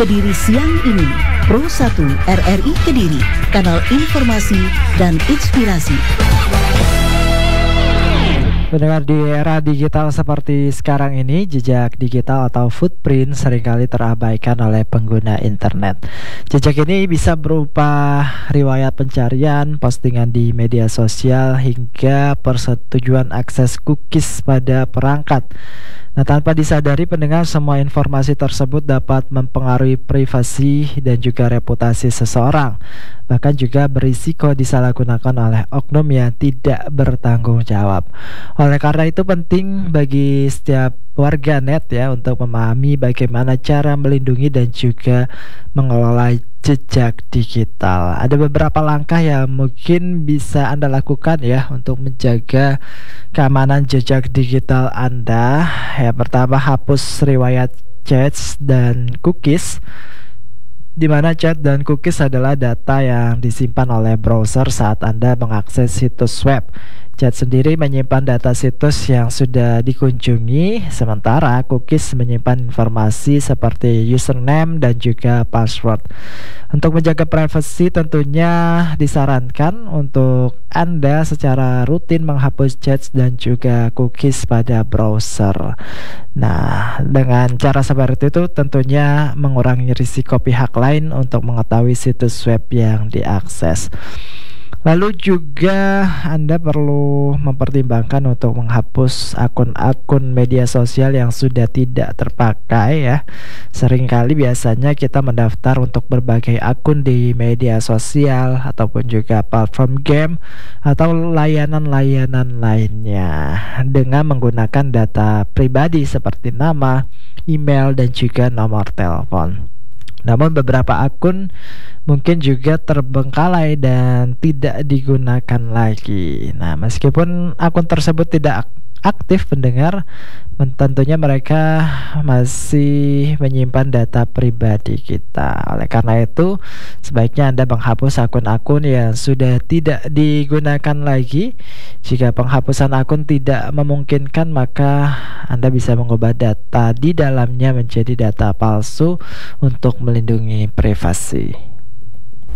Kediri siang ini, Pro 1 RRI Kediri, kanal informasi dan inspirasi. Pendengar, di era digital seperti sekarang ini, jejak digital atau footprint seringkali terabaikan oleh pengguna internet. Jejak ini bisa berupa riwayat pencarian, postingan di media sosial, hingga persetujuan akses cookies pada perangkat. Nah, tanpa disadari pendengar, semua informasi tersebut dapat mempengaruhi privasi dan juga reputasi seseorang. Bahkan juga berisiko disalahgunakan oleh oknum yang tidak bertanggung jawab. Oleh karena itu penting bagi setiap warga net ya untuk memahami bagaimana cara melindungi dan juga mengelola jejak digital. Ada beberapa langkah yang mungkin bisa Anda lakukan ya untuk menjaga keamanan jejak digital Anda. Ya, pertama, hapus riwayat chats dan cookies, di mana chat dan cookies adalah data yang disimpan oleh browser saat Anda mengakses situs web. Chat sendiri menyimpan data situs yang sudah dikunjungi, sementara cookies menyimpan informasi seperti username dan juga password. Untuk menjaga privasi, tentunya disarankan untuk Anda secara rutin menghapus chat dan juga cookies pada browser. Nah, dengan cara seperti itu tentunya mengurangi risiko pihak lain untuk mengetahui situs web yang diakses. Lalu juga Anda perlu mempertimbangkan untuk menghapus akun-akun media sosial yang sudah tidak terpakai ya. Seringkali biasanya kita mendaftar untuk berbagai akun di media sosial ataupun juga platform game atau layanan-layanan lainnya dengan menggunakan data pribadi seperti nama, email, dan juga nomor telepon. Namun beberapa akun mungkin juga terbengkalai dan tidak digunakan lagi. Nah, meskipun akun tersebut tidak aktif pendengar, tentunya mereka masih menyimpan data pribadi kita. Oleh karena itu, sebaiknya Anda menghapus akun-akun yang sudah tidak digunakan lagi. Jika penghapusan akun tidak memungkinkan, maka Anda bisa mengubah data di dalamnya menjadi data palsu untuk melindungi privasi.